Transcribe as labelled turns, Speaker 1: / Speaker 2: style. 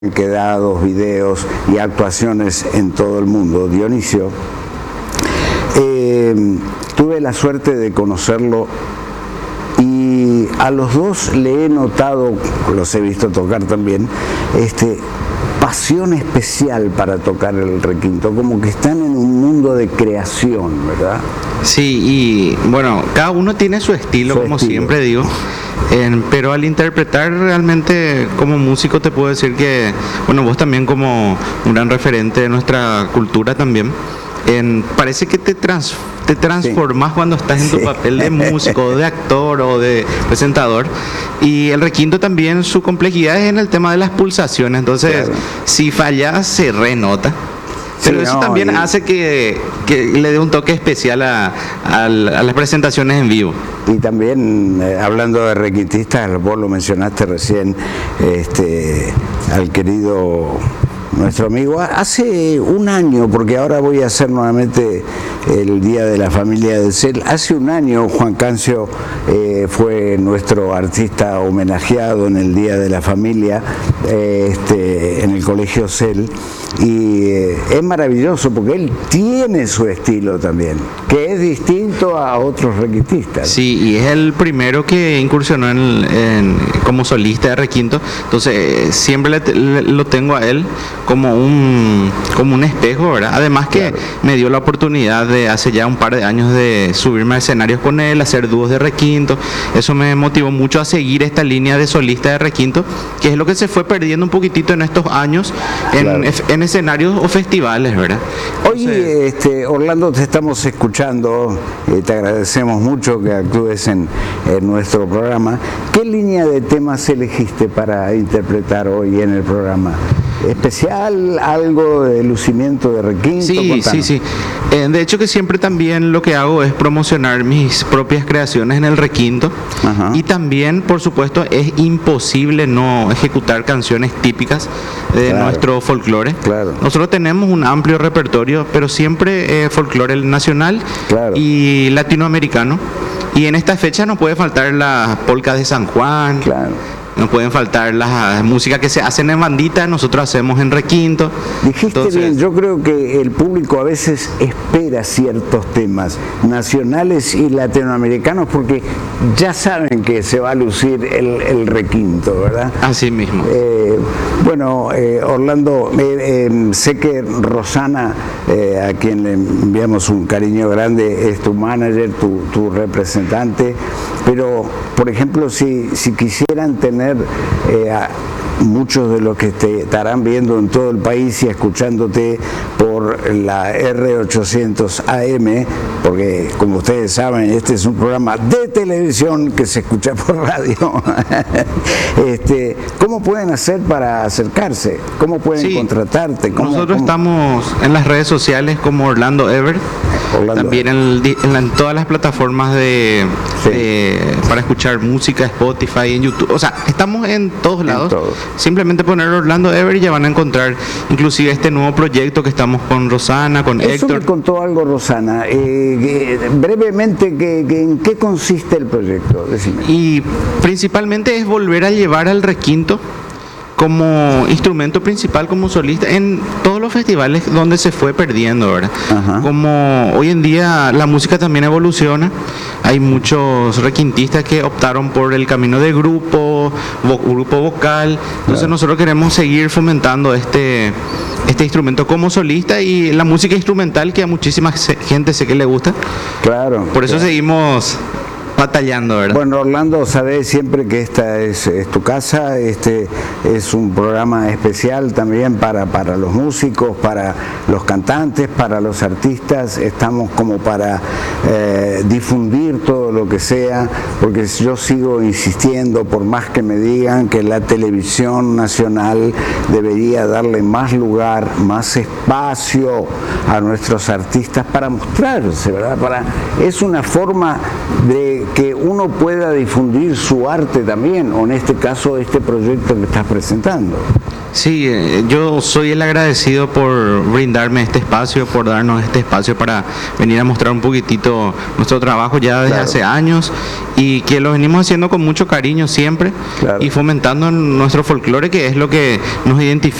Speaker 1: quedados, videos y actuaciones en todo el mundo. Dionisio, tuve la suerte de conocerlo y a los dos le he notado, los he visto tocar también, pasión especial para tocar el requinto, como que están en un mundo de creación, ¿verdad?
Speaker 2: Sí, y bueno, cada uno tiene su estilo, como siempre digo, pero al interpretar realmente como músico te puedo decir que, bueno, vos también como un gran referente de nuestra cultura también, parece que te transformas cuando estás en tu papel de músico, de actor o de presentador. Y el requinto también, su complejidad es en el tema de las pulsaciones. Entonces, si fallas, se renota. Pero eso también hace que le dé un toque especial a las presentaciones en vivo.
Speaker 1: Y también, hablando de requintistas, vos lo mencionaste recién, al querido nuestro amigo, hace un año, porque ahora voy a hacer nuevamente el Día de la Familia del CEL, hace un año Juan Cancio fue nuestro artista homenajeado en el Día de la Familia en el Colegio CEL, y es maravilloso porque él tiene su estilo también, que es distinto a otros requintistas.
Speaker 2: Sí, y es el primero que incursionó como solista de requinto, entonces siempre lo tengo a él como un espejo, ¿verdad? Además que me dio la oportunidad de hace ya un par de años de subirme a escenarios con él, hacer dúos de requinto. Eso me motivó mucho a seguir esta línea de solista de requinto, que es lo que se fue perdiendo un poquitito en estos años en escenarios o festivales, ¿verdad?
Speaker 1: Oye, Orlando, te estamos escuchando, te agradecemos mucho que actúes en nuestro programa. ¿Qué línea de temas elegiste para interpretar hoy en el programa? ¿Especial? ¿Algo de lucimiento de requinto?
Speaker 2: Sí, sí. De hecho que siempre también lo que hago es promocionar mis propias creaciones en el requinto. Ajá. Y también, por supuesto, es imposible no ejecutar canciones típicas de nuestro folclore. Claro. Nosotros tenemos un amplio repertorio, pero siempre folclore nacional y latinoamericano. Y en esta fecha no puede faltar las polcas de San Juan. Claro. No pueden faltar las músicas que se hacen en bandita, nosotros hacemos en requinto.
Speaker 1: Dijiste bien, yo creo que el público a veces espera ciertos temas nacionales y latinoamericanos porque ya saben que se va a lucir el requinto, ¿verdad?
Speaker 2: Así mismo.
Speaker 1: Orlando, sé que Rosana, a quien le enviamos un cariño grande, es tu manager, tu representante, pero, por ejemplo, si quisieran tener a muchos de los que te estarán viendo en todo el país y escuchándote por la R800 AM, porque como ustedes saben, este es un programa de televisión que se escucha por radio. ¿Cómo pueden hacer para acercarse? ¿Cómo pueden contratarte?
Speaker 2: Nosotros estamos en las redes sociales como Orlando Ever, también en todas las plataformas para escuchar música, Spotify, en YouTube, o sea, estamos en todos lados. Simplemente poner Orlando Ever y ya van a encontrar inclusive este nuevo proyecto que estamos con Rosana, con Héctor.
Speaker 1: Eso me contó algo Rosana. Brevemente, ¿en qué consiste el proyecto? Decime.
Speaker 2: Y principalmente es volver a llevar al requinto como instrumento principal, como solista, en todos los festivales donde se fue perdiendo, ¿verdad? Ajá. Como hoy en día la música también evoluciona, hay muchos requintistas que optaron por el camino de grupo vocal, entonces nosotros queremos seguir fomentando este instrumento como solista y la música instrumental que a muchísima gente sé que le gusta.
Speaker 1: Claro.
Speaker 2: Por eso seguimos batallando, ¿verdad?
Speaker 1: Bueno, Orlando, sabés siempre que esta es tu casa, es un programa especial también para los músicos, para los cantantes, para los artistas, estamos como para difundir todo lo que sea, porque yo sigo insistiendo, por más que me digan que la televisión nacional debería darle más lugar, más espacio a nuestros artistas para mostrarse, ¿verdad? Es una forma de que uno pueda difundir su arte también, o en este caso este proyecto que estás presentando.
Speaker 2: Sí, yo soy el agradecido por brindarme este espacio, por darnos este espacio para venir a mostrar un poquitito nuestro trabajo ya desde hace años y que lo venimos haciendo con mucho cariño siempre y fomentando nuestro folclore, que es lo que nos identifica